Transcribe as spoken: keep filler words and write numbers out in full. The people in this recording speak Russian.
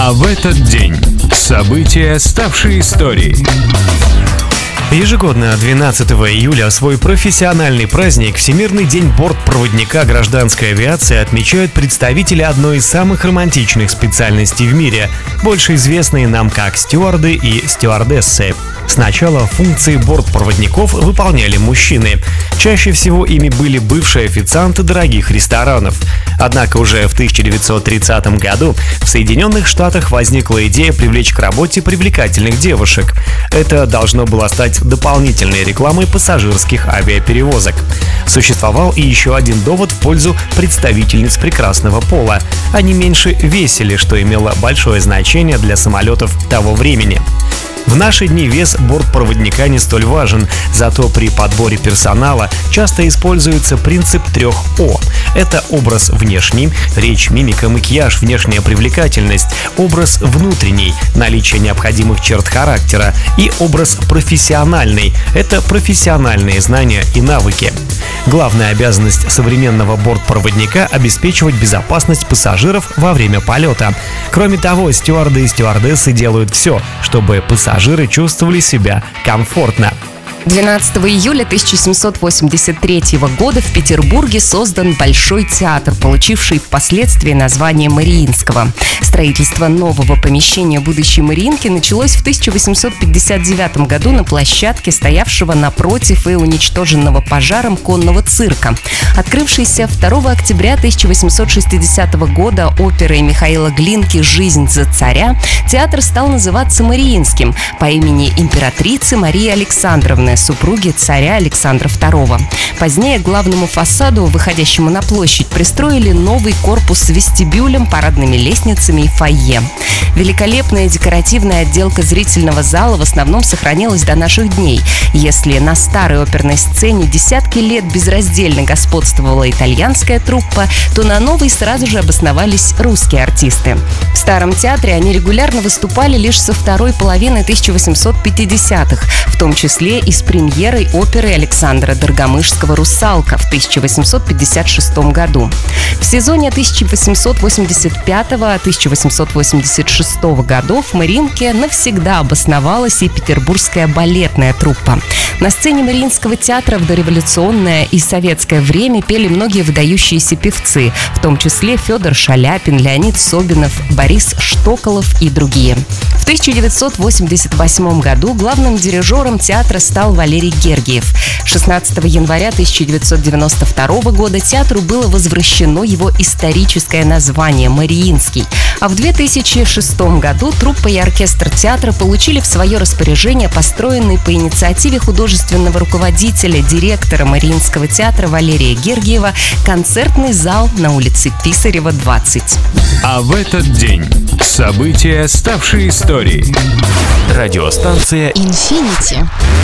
А в этот день события, ставшие историей. Ежегодно двенадцатого июля свой профессиональный праздник Всемирный день бортпроводника гражданской авиации отмечают представители одной из самых романтичных специальностей в мире, больше известные нам как стюарды и стюардессы. Сначала функции бортпроводников выполняли мужчины. Чаще всего ими были бывшие официанты дорогих ресторанов. Однако уже в тысяча девятьсот тридцатом году в Соединенных Штатах возникла идея привлечь к работе привлекательных девушек. Это должно было стать дополнительной рекламой пассажирских авиаперевозок. Существовал и еще один довод в пользу представительниц прекрасного пола. Они меньше весили, что имело большое значение для самолетов того времени. В наши дни вес бортпроводника не столь важен, зато при подборе персонала часто используется принцип трех О. Это образ внешний, речь, мимика, макияж, внешняя привлекательность, образ внутренний, наличие необходимых черт характера и образ профессиональный. Это профессиональные знания и навыки. Главная обязанность современного бортпроводника – обеспечивать безопасность пассажиров во время полета. Кроме того, стюарды и стюардессы делают все, чтобы пассажиры чувствовали себя комфортно. двенадцатого июля тысяча семьсот восемьдесят третьего года в Петербурге создан Большой театр, получивший впоследствии название Мариинского. Строительство нового помещения будущей Мариинки началось в тысяча восемьсот пятьдесят девятом году на площадке, стоявшего напротив и уничтоженного пожаром конного цирка. Открывшийся второго октября тысяча восемьсот шестидесятого года оперой Михаила Глинки «Жизнь за царя», театр стал называться Мариинским по имени императрицы Марии Александровны, супруги царя Александра второго. Позднее к главному фасаду, выходящему на площадь, пристроили новый корпус с вестибюлем, парадными лестницами и фойе. Великолепная декоративная отделка зрительного зала в основном сохранилась до наших дней. Если на старой оперной сцене десятки лет безраздельно господствовала итальянская труппа, то на новой сразу же обосновались русские артисты. В старом театре они регулярно выступали лишь со второй половины тысяча восемьсот пятидесятых, в том числе и с премьерой оперы Александра Доргомышского «Русалка» в тысяча восемьсот пятьдесят шестом году. В сезоне тысяча восемьсот восемьдесят пятого — тысяча восемьсот восемьдесят шестого годов в Мариинке навсегда обосновалась и петербургская балетная труппа. На сцене Мариинского театра в дореволюционное и советское время пели многие выдающиеся певцы, в том числе Федор Шаляпин, Леонид Собинов, Борис Штоколов и другие. В тысяча девятьсот восемьдесят восьмом году главным дирижером театра стал Валерий Гергиев. шестнадцатого января тысяча девятьсот девяносто второго года театру было возвращено его историческое название «Мариинский». А в две тысячи шестом году труппа и оркестр театра получили в свое распоряжение построенный по инициативе художественного руководителя, директора Мариинского театра Валерия Гергиева концертный зал на улице Писарева, двадцать. А в этот день события, ставшие историей. Радиостанция «Инфинити».